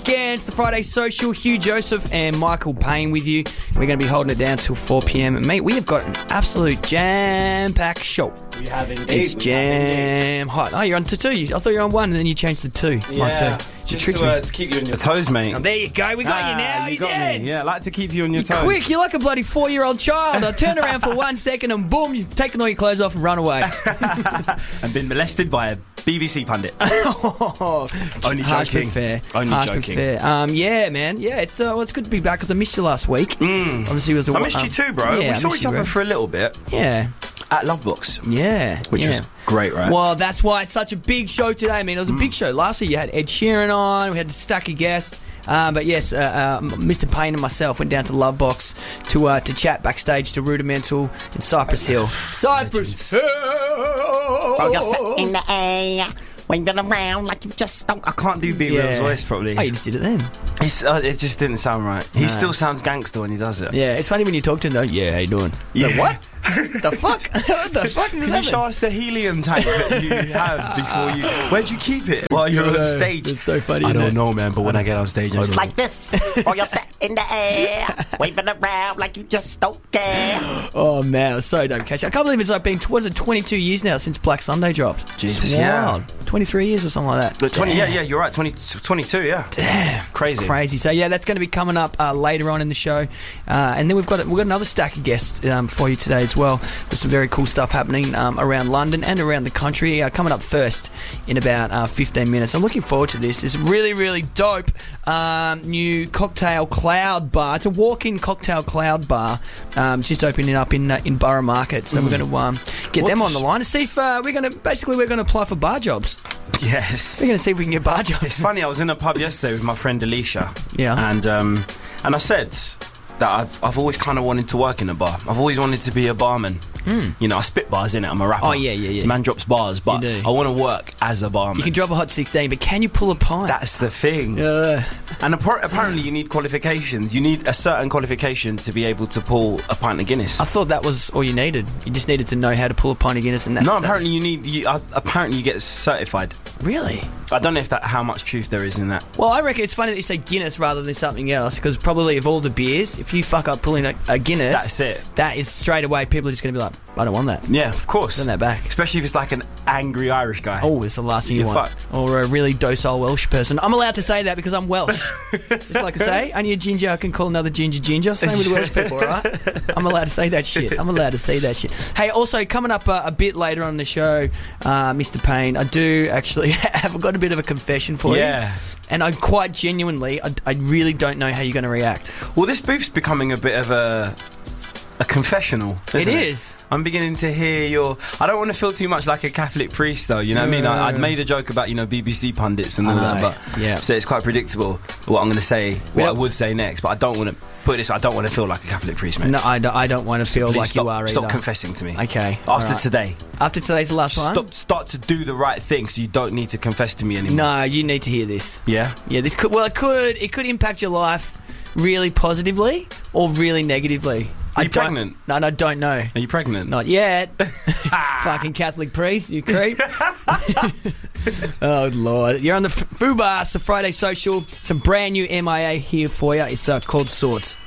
again. It's the Friday Social. Hugh Joseph and Michael Payne with you. We're going to be holding it down till 4 p.m. And, mate, we have got an absolute jam-packed show. We have indeed. It's jam hot. Oh, you're on to 2. I thought you were on 1 and then you changed to 2. Yeah. You Just tricked me. to keep you on your toes, mate. Oh, there you go. We got you now. You He's got in. me. Yeah, I like to keep you on your toes. Quick, you're like a bloody 4-year-old child. I turn around for 1 second and boom, you've taken all your clothes off and run away. And been molested by a BBC pundit. Only Harsh joking. but fair. Only Harsh joking. But fair. Yeah, man. Yeah, it's it's good to be back because I missed you last week. Obviously, it was. I missed you too, bro. Yeah, we saw each other for a little bit Yeah, at Lovebox, yeah. which was great, right? Well, that's why it's such a big show today. I mean, it was a big show. Last year you had Ed Sheeran on. We had a stack of guests. But yes, Mr. Payne and myself went down to Lovebox to chat backstage to Rudimental in Cypress Hill. Cypress Hill! Oh, you're set in the air, waving around like you just don't. I can't do Beat Real's voice properly. Oh, you just did it then. It just didn't sound right. He still sounds gangster when he does it. Yeah, it's funny when you talk to him though. Yeah, how you doing? Yeah. Like, what? The fuck? What the fuck is Can you happening? show us the helium tank that you have before you... Where'd you keep it while you're on stage? It's so funny. I isn't don't it? know, man, but when I get on stage... It's like this, or you're set in the air, waving around like you just don't care. Oh man, it was so dope, Cash. I can't believe it's like been 22 years now since Black Sunday dropped. Jesus, It's yeah. wild. 23 years or something like that. But 20, Damn. yeah, you're right, 22, yeah. Damn, Crazy. It's crazy. So yeah, that's going to be coming up later on in the show, and then we've got another stack of guests for you today as well. There's some very cool stuff happening around London and around the country. Coming up first in about 15 minutes. I'm looking forward to this. It's a really, really dope new cocktail cloud bar. It's a walk-in cocktail cloud bar, just opening up in Borough Market. So we're going to get them on the line to see if we're going to apply for bar jobs. Yes. We're going to see if we can get bar jobs. It's funny, I was in a pub yesterday with my friend Alicia. Yeah. And I said that I've always kind of wanted to work in a bar. I've always wanted to be a barman. You know, I spit bars, innit? I'm a rapper. Oh, yeah. So man drops bars, but You do. I want to work as a barman. You can drop a hot 16, but can you pull a pint? That's the thing. And apparently you need qualifications. You need a certain qualification to be able to pull a pint of Guinness. I thought that was all you needed. You just needed to know how to pull a pint of Guinness. And No, apparently apparently you get certified. Really? I don't know how much truth there is in that. Well, I reckon it's funny that you say Guinness rather than something else, because probably of all the beers, if you fuck up pulling a Guinness, That's it. That is straight away, people are just going to be like, I don't want that. Yeah, of course. Send that back. Especially if it's like an angry Irish guy. Oh, it's the last thing you You're want. fucked. Or a really docile Welsh person. I'm allowed to say that because I'm Welsh. Just like I say, only a ginger I can call another ginger. Same with Welsh people, alright? I'm allowed to say that shit. Hey, also, coming up a bit later on in the show, Mr. Payne, I do actually have got a bit of a confession for you. Yeah. And I quite genuinely, I really don't know how you're going to react. Well, this booth's becoming a bit of a confessional, isn't it? It is. I'm beginning to hear I don't want to feel too much like a Catholic priest, though. You know what I mean? I'd made a joke about BBC pundits and all that, but yeah. so it's quite predictable what I'm going to say, what I would say next. But I don't want to put this. I don't want to feel like a Catholic priest, mate. No, I don't want to feel Please like stop, you are either. Stop confessing to me. Okay. After alright. today. After today's the last one? Start to do the right thing, so you don't need to confess to me anymore. No, you need to hear this. Yeah. Yeah, this could impact your life really positively or really negatively. Are you pregnant? No, I don't know. Are you pregnant? Not yet. Fucking Catholic priest, you creep. Oh, Lord. You're on the Fubar, it's the Friday Social. Some brand new MIA here for you. It's called Swords.